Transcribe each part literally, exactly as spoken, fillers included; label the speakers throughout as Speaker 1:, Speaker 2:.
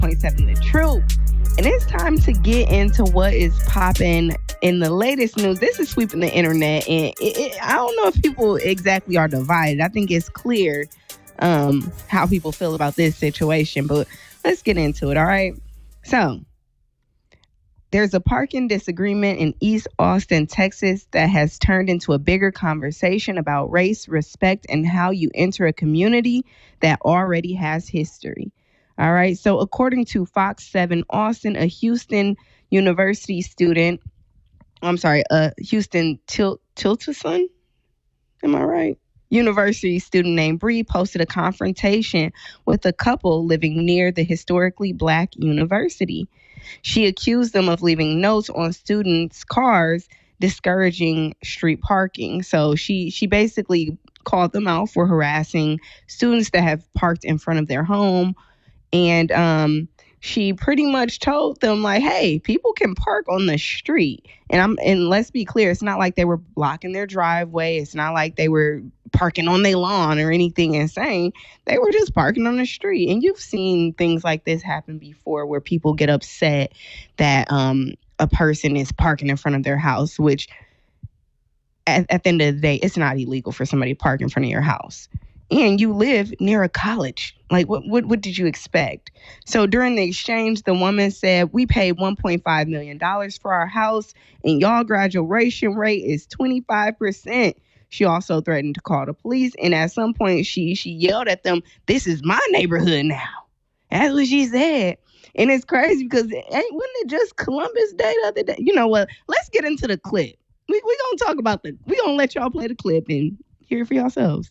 Speaker 1: point seven The Truth. And it's time to get into what is popping in the latest news. This is sweeping the internet, and it, it, I don't know if people exactly are divided. I think it's clear um, how people feel about this situation, but let's get into it, all right? So, there's a parking disagreement in East Austin, Texas, that has turned into a bigger conversation about race, respect, and how you enter a community that already has history. All right. So according to Fox seven Austin, a Houston University student, I'm sorry, a Houston Til- Tilterson, am I right? University student named Bree posted a confrontation with a couple living near the historically Black university. She accused them of leaving notes on students' cars discouraging street parking. So she she basically called them out for harassing students that have parked in front of their home. And um, she pretty much told them, like, hey, people can park on the street. And I'm and let's be clear, it's not like they were blocking their driveway. It's not like they were parking on their lawn or anything insane. They were just parking on the street. And you've seen things like this happen before where people get upset that um, a person is parking in front of their house, which at, at the end of the day, it's not illegal for somebody to park in front of your house. And you live near a college. Like, what, what what did you expect? So during the exchange, the woman said, we paid one point five million dollars for our house, and y'all graduation rate is twenty-five percent. She also threatened to call the police. And at some point, she she yelled at them, this is my neighborhood now. That's what she said. And it's crazy because it ain't, wasn't it just Columbus Day the other day? You know what? Let's get into the clip. We we going to talk about the, we going to let y'all play the clip and hear it for yourselves.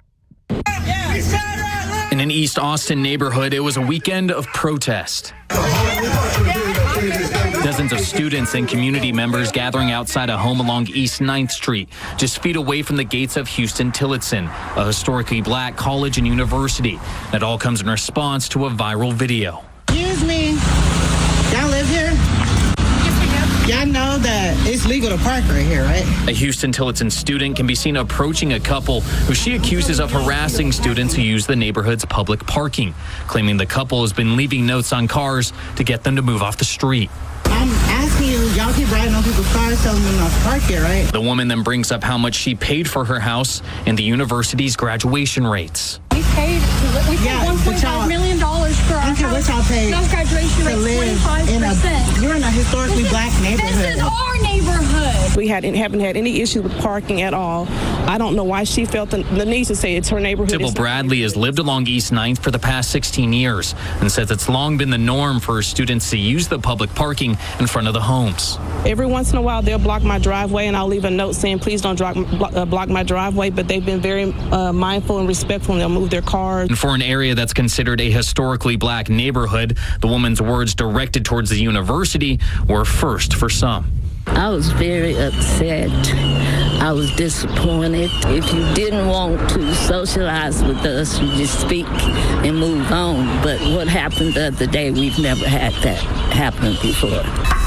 Speaker 2: In an East Austin neighborhood, it was a weekend of protest. Dozens of students and community members gathering outside a home along East ninth Street, just feet away from the gates of Houston Tillotson, a historically Black college and university. That all comes in response to a viral video.
Speaker 3: Excuse me, y'all live here? Y'all know that it's legal to park right here, right?
Speaker 2: A Houston Tillotson student can be seen approaching a couple who she accuses of harassing students who use the neighborhood's public parking, claiming the couple has been leaving notes on cars to get them to move off the street.
Speaker 3: I'm asking you, y'all keep riding on people's cars telling them not to park here, right?
Speaker 2: The woman then brings up how much she paid for her house and the university's graduation rates.
Speaker 4: We paid, we paid
Speaker 3: Yeah,
Speaker 4: one point five million dollars for our
Speaker 3: okay,
Speaker 4: house.
Speaker 3: What y'all paid
Speaker 4: House graduation rate
Speaker 3: to live
Speaker 4: twenty-five percent.
Speaker 3: in a, you're in a historically
Speaker 4: this
Speaker 3: Black
Speaker 4: is,
Speaker 3: neighborhood.
Speaker 4: This is our neighborhood.
Speaker 5: We hadn't, haven't had any issue with parking at all. I don't know why she felt the, the need to say it's her neighborhood.
Speaker 2: Sybil Bradley has lived along East ninth for the past sixteen years and says it's long been the norm for students to use the public parking in front of the homes.
Speaker 5: Every once in a while, they'll block my driveway, and I'll leave a note saying, please don't block, uh, block my driveway, but they've been very uh, mindful and respectful, and they'll move their cars.
Speaker 2: And for an area that's considered a historically Black neighborhood, the woman's words directed towards the university were first for some.
Speaker 6: I was very upset. I was disappointed. If you didn't want to socialize with us, you just speak and move on. But what happened the other day, we've never had that happen before.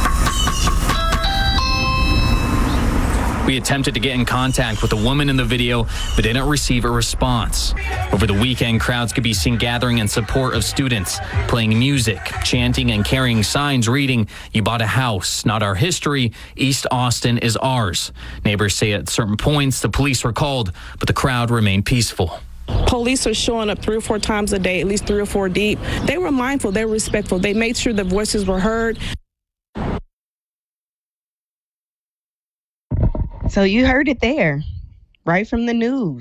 Speaker 2: We attempted to get in contact with the woman in the video, but didn't receive a response. Over the weekend, crowds could be seen gathering in support of students, playing music, chanting, and carrying signs reading, "You bought a house, not our history. East Austin is ours." Neighbors say at certain points the police were called, but the crowd remained peaceful.
Speaker 5: Police are showing up three or four times a day, at least three or four deep. They were mindful. They were respectful. They made sure the voices were heard.
Speaker 1: So you heard it there, right from the news.